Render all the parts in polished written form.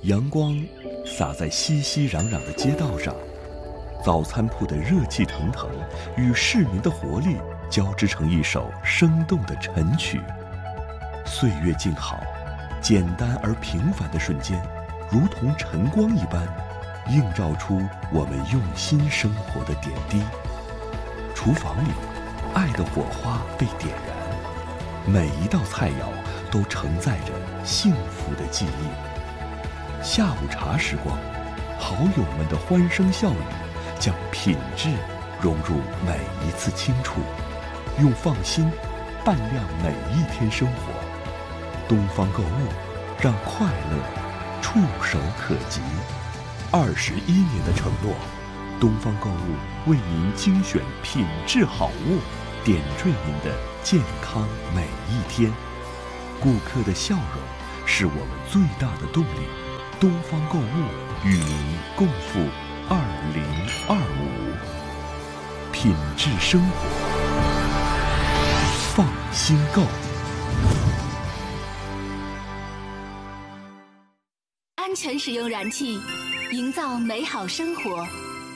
阳光洒在熙熙攘攘的街道上，早餐铺的热气腾腾与市民的活力交织成一首生动的晨曲。岁月静好，简单而平凡的瞬间，如同晨光一般，映照出我们用心生活的点滴。厨房里，爱的火花被点燃，每一道菜肴都承载着幸福的记忆。下午茶时光，好友们的欢声笑语，将品质融入每一次清楚，用放心伴亮每一天生活。东方购物，让快乐触手可及。21年的承诺，东方购物为您精选品质好物，点缀您的健康每一天。顾客的笑容是我们最大的动力。东方购物与您共赴2025，品质生活，放心购。 安全使用燃气，营造美好生活。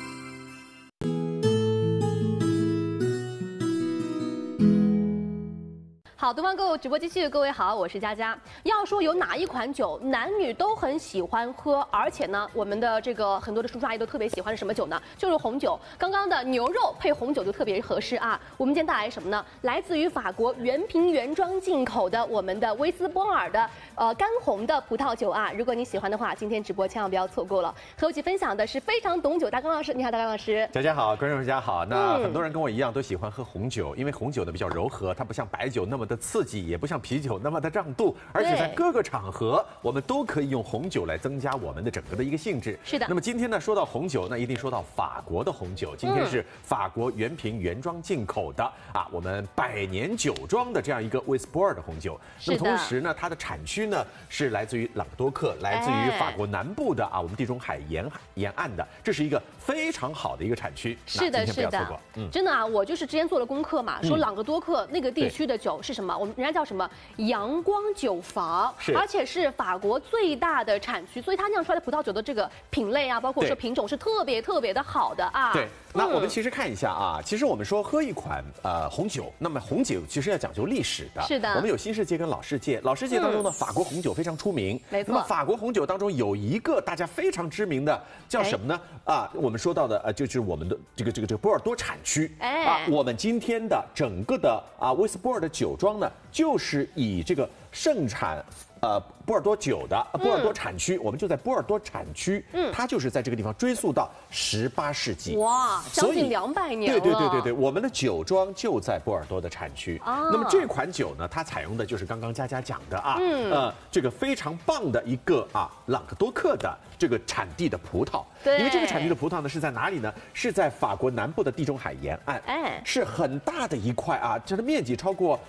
好，东方购物直播继续，各位好，我是佳佳。要说有哪一款酒男女都很喜欢喝，而且呢，我们的这个很多的叔叔阿姨都特别喜欢的什么酒呢？就是红酒。刚刚的牛肉配红酒就特别合适啊。我们今天带来什么呢？来自于法国原瓶原装进口的我们的威斯波尔的干红的葡萄酒啊。如果你喜欢的话，今天直播千万不要错过了。和我一起分享的是非常懂酒大刚老师，你好，大刚老师。 佳佳好，观众大家好。那很多人跟我一样都喜欢喝红酒，因为红酒呢比较柔和，它不像白酒那么的刺激，也不像啤酒那么的胀肚，而且在各个场合我们都可以用红酒来增加我们的整个的一个兴致。 是的。 那么今天呢，说到红酒，那一定说到法国的红酒。今天是法国原瓶原装进口的啊，我们100年酒庄的这样一个威斯波尔的红酒。那么同时呢，它的产区呢是来自于朗多克，来自于法国南部的啊，我们地中海沿岸的，这是一个非常好的一个产区。 是的，是的，真的啊，我就是之前做了功课嘛，说朗格多克那个地区的酒是什么？我们人家叫什么阳光酒坊，而且是法国最大的产区，所以它酿出来的葡萄酒的这个品类啊，包括说品种是特别特别的好的啊。 对，那我们其实看一下啊，其实我们说喝一款红酒，那么红酒其实要讲究历史的。 是的。 我们有新世界跟老世界，老世界当中呢，法国红酒非常出名。 没错。 那么法国红酒当中有一个大家非常知名的叫什么呢？啊，我们说到的就是我们的这个波尔多产区。啊，我们今天的整个的威斯波尔的酒庄呢，就是以这个盛产波尔多酒的波尔多产区，我们就在波尔多产区，它就是在这个地方追溯到18世纪， 哇，将近200年了。 对，我们的酒庄就在波尔多的产区。那么这款酒呢，它采用的就是刚刚佳佳讲的啊，这个非常棒的一个朗格多克的这个产地的葡萄。因为这个产地的葡萄呢是在哪里呢？是在法国南部的地中海沿岸，是很大的一块啊，它的面积超过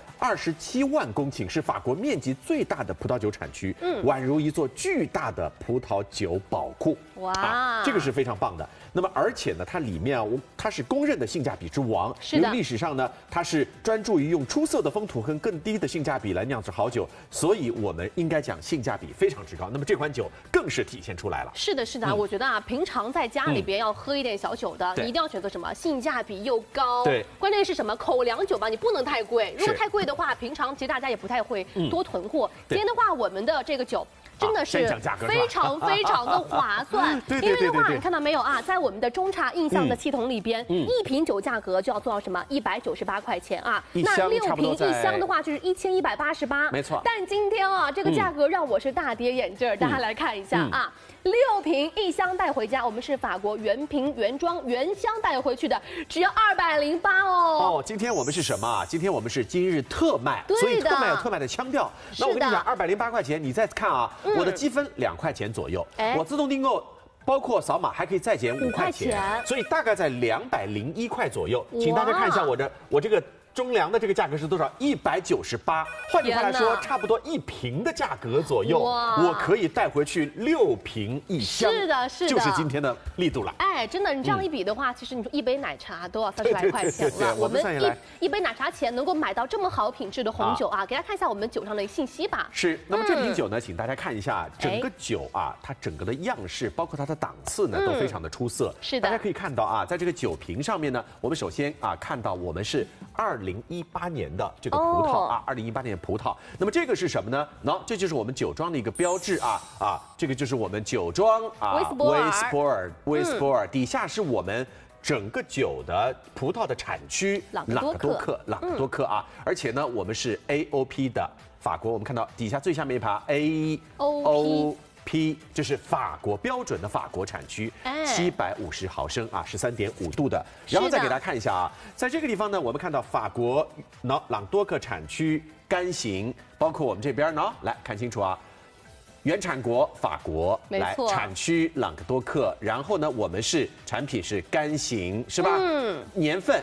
27万公顷，是法国面积最大的葡萄酒产区，宛如一座巨大的葡萄酒宝库。哇，这个是非常棒的。那么而且呢，它里面它是公认的性价比之王，因为历史上呢，它是专注于用出色的风土和更低的性价比来酿制好酒，所以我们应该讲性价比非常之高。那么这款酒更是体现出来了。 是的，是的，我觉得啊，平常在家里边要喝一点小酒的，你一定要选择什么？性价比又高， 对， 关键是什么？口粮酒吧，你不能太贵。如果太贵的话，平常其实大家也不太会多囤货。今天的话，我们的这个酒真的是非常非常的划算，因为的话，你看到没有啊？在我们的中茶印象的系统里边，一瓶酒价格就要做到什么198块钱啊？那6瓶1箱的话就是1188， 没错。 但今天啊，这个价格让我是大跌眼镜，大家来看一下啊。6瓶1箱带回家，我们是法国原瓶原装原箱带回去的，只要208哦。 今天我们是什么？今天我们是今日特卖，所以特卖有特卖的腔调。那我跟你讲，208块钱，你再看啊，我的积分2块钱左右，我自动订购。包括扫码还可以再减5块钱，所以大概在201块左右。请大家看一下我这个中粮的这个价格是多少？198。换句话来说，差不多1瓶的价格左右，我可以带回去6瓶1箱。 是的，是的， 就是今天的力度了。 哎，真的，你这样一比的话，其实你说一杯奶茶都要30来块钱了。我们一杯奶茶钱能够买到这么好品质的红酒啊！给大家看一下我们酒上的信息吧。 是，那么这瓶酒呢，请大家看一下整个酒啊，它整个的样式，包括它的档次呢，都非常的出色。 是的， 大家可以看到啊，在这个酒瓶上面呢，我们首先啊看到我们是2018年的这个葡萄啊，2018年的葡萄。那么这个是什么呢？这就是我们酒庄的一个标志啊，这个就是我们酒庄啊，威斯波尔，底下是我们整个酒的葡萄的产区朗格多克啊，而且呢，我们是 AOP 的法国，我们看到底下最下面一排 AOP，这是法国标准的法国产区，750毫升啊，13.5度的。然后再给大家看一下啊，在这个地方呢，我们看到法国朗多克产区干型，包括我们这边呢，来看清楚啊。原产国法国，来产区朗格多克，然后呢，我们是产品是干型，是吧？年份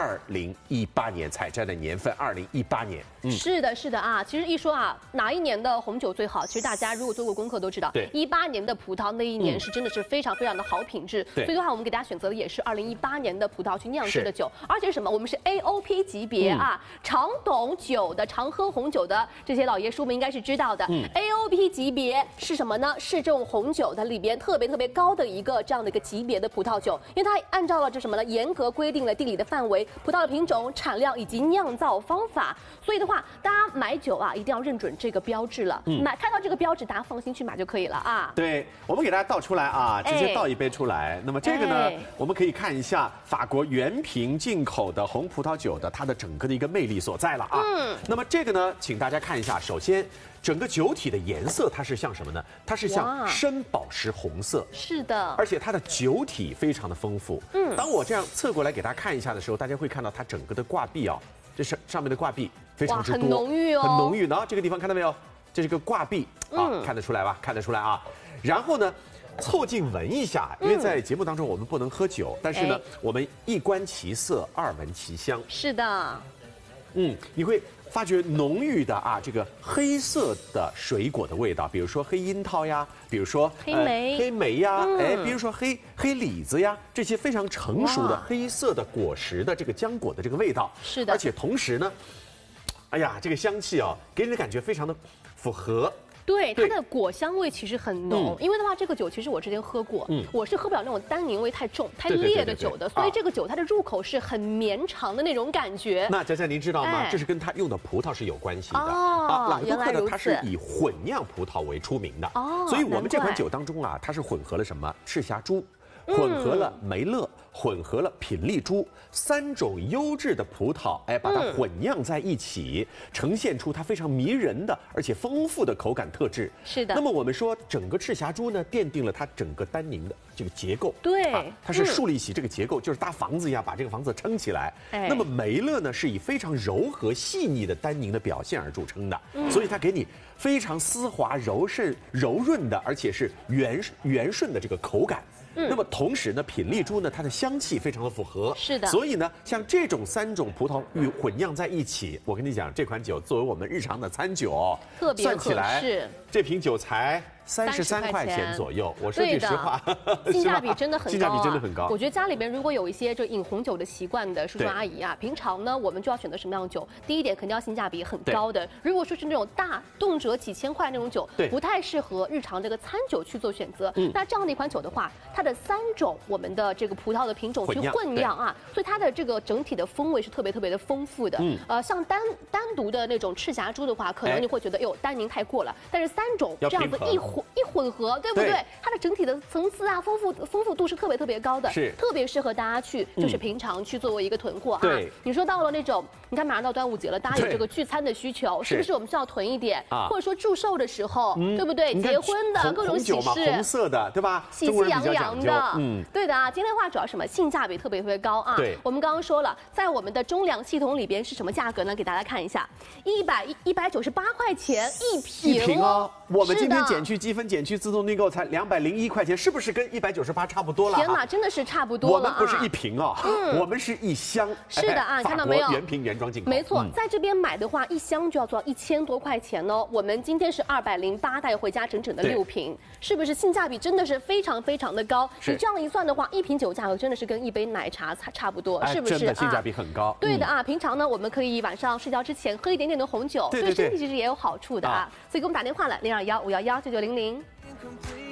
2018年采摘的年份，2018年。 是的，是的啊。其实一说啊，哪一年的红酒最好？其实大家如果做过功课都知道，对，18年的葡萄那一年是真的是非常非常的好品质。所以的话，我们给大家选择的也是2018年的葡萄去酿制的酒，而且是什么？我们是 AOP 级别啊，常懂酒的、常喝红酒的这些老爷叔们应该是知道的。AOP 级别是什么呢？是这种红酒的里边特别高的一个这样的一个级别的葡萄酒，因为它按照了这什么呢？严格规定了地理的范围、葡萄的品种、产量以及酿造方法。所以的话，大家买酒啊，一定要认准这个标志了。看到这个标志，大家放心去买就可以了啊。 对，我们给大家倒出来啊，直接倒一杯出来。那么这个呢，我们可以看一下法国原瓶进口的红葡萄酒的它的整个的一个魅力所在了啊。那么这个呢，请大家看一下，首先整个酒体的颜色它是像什么呢？它是像深宝石红色。 是的， 而且它的酒体非常的丰富。当我这样侧过来给大家看一下的时候，大家会看到它整个的挂壁啊，这上面的挂壁非常之多， 很浓郁哦， 很浓郁的。这个地方看到没有？这是个挂壁啊，看得出来吧？看得出来啊。然后呢，凑近闻一下，因为在节目当中我们不能喝酒，但是呢，我们一观其色，二闻其香。 是的， 你会发觉浓郁的啊，这个黑色的水果的味道，比如说黑樱桃呀，比如说黑莓呀，比如说黑李子呀，这些非常成熟的黑色的果实的这个浆果的这个味道。 是的， 而且同时呢，哎呀，这个香气啊，给人的感觉非常的符合。 对，它的果香味其实很浓，因为的话，这个酒其实我之前喝过，我是喝不了那种单宁味太重、太烈的酒的，所以这个酒它的入口是很绵长的那种感觉。 那佳佳您知道吗？这是跟它用的葡萄是有关系的朗多克呢，它是以混酿葡萄为出名的，所以我们这款酒当中啊，它是混合了什么？赤霞珠，混合了梅勒，混合了品丽珠，3种优质的葡萄，把它混酿在一起，呈现出它非常迷人的而且丰富的口感特质。 是的。 那么我们说，整个赤霞珠呢，奠定了它整个单宁的这个结构。 对， 它是树立起这个结构，就是搭房子一样，把这个房子撑起来。那么梅勒呢，是以非常柔和细腻的单宁的表现而著称的，所以它给你非常丝滑、柔润的，而且是圆顺的这个口感。那么同时呢，品丽珠呢，它的香气非常的符合， 是的。 所以呢，像这种3种葡萄混酿在一起，我跟你讲，这款酒作为我们日常的餐酒， 特别合适。 算起来，这瓶酒才33块钱左右。我说句实话， 性价比真的很高， 性价比真的很高。 我觉得家里边如果有一些就饮红酒的习惯的叔叔阿姨啊，平常呢我们就要选择什么样的酒？第一点肯定要性价比很高的。如果说是那种动辄几千块那种酒，不太适合日常这个餐酒去做选择。那这样的一款酒的话，它的3种我们的这个葡萄的品种去混酿啊，所以它的这个整体的风味是特别的丰富的。像单独的那种赤霞珠的话，可能你会觉得单宁太过了，但是3种这样子一混合，对不对？它的整体的层次啊，丰富度是特别高的， 是特别适合大家去就是平常去作为一个囤货啊。你说到了那种，你看马上到端午节了，大家有这个聚餐的需求，是不是我们需要囤一点？或者说祝寿的时候，对不对？结婚的各种喜事， 红色的，对吧？ 喜气洋洋的，对的啊。今天的话主要什么？性价比特别高啊。 对， 我们刚刚说了，在我们的中粮系统里边是什么价格呢？给大家看一下，198块钱1瓶哦。 我们今天减去积分减去自动订购才201块钱，是不是跟198差不多了？ 天哪，真的是差不多了。 我们不是一瓶啊，我们是一箱。 是的啊，你看到没有？ 原瓶原装进口。 没错，在这边买的话，一箱就要做到1000多块钱哦。我们今天是208，带回家整整的6瓶，是不是性价比真的是非常非常的高？你这样一算的话，一瓶酒价格真的是跟一杯奶茶差不多，是不是？ 真的性价比很高。 对的啊，平常呢，我们可以晚上睡觉之前喝一点点的红酒，对身体其实也有好处的啊。所以给我们打电话了，021-511-9900。